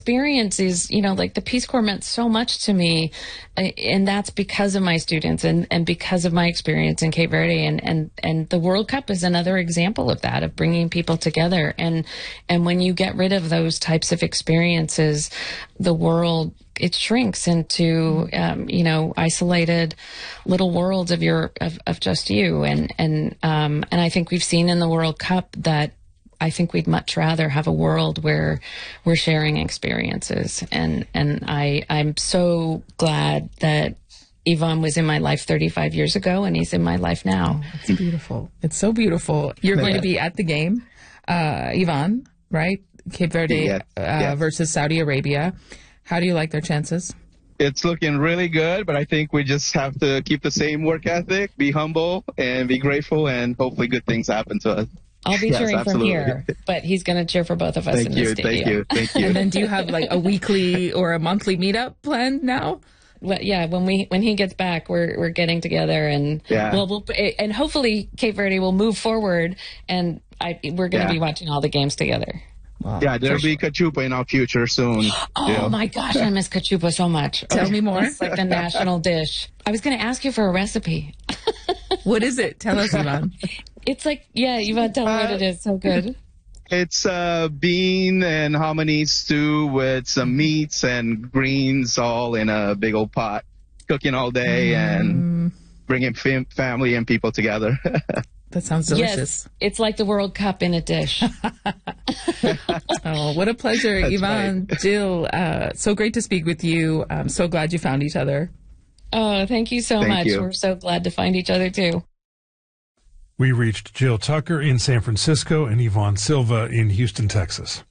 experience is, like the Peace Corps meant so much to me, and that's because of my students and because of my experience in Cape Verde, and the World Cup is another example of that, of bringing people together. And when you get rid of those types of experiences, the world, it shrinks into isolated little worlds of just you, and I think we've seen in the World Cup that I think we'd much rather have a world where we're sharing experiences. And I'm so glad that Ivan was in my life 35 years ago, and he's in my life now. Oh, it's beautiful. It's so beautiful. You're going to be at the game, Ivan, right? Cape Verde versus Saudi Arabia. How do you like their chances? It's looking really good, but I think we just have to keep the same work ethic, be humble, and be grateful, and hopefully good things happen to us. I'll be cheering from here, but he's going to cheer for both of us in the stadium. Thank you. And then do you have like a weekly or a monthly meetup planned now? Well, yeah, when he gets back, we're getting together, and and hopefully Cape Verde will move forward, and we're going to be watching all the games together. Wow. Yeah, there'll be Cachupa in our future soon. Oh my gosh, I miss Cachupa so much. Tell me more. It's like the national dish. I was going to ask you for a recipe. What is it? Tell us, Ivan. It's like, Ivan, tell me what it is. So good. It's bean and hominy stew with some meats and greens all in a big old pot, cooking all day and bringing family and people together. That sounds delicious. Yes, it's like the World Cup in a dish. Oh, what a pleasure, That's Ivan, right. Jill. So great to speak with you. I'm so glad you found each other. Oh, thank you so much. We're so glad to find each other, too. We reached Jill Tucker in San Francisco and Ivan Silva in Houston, Texas.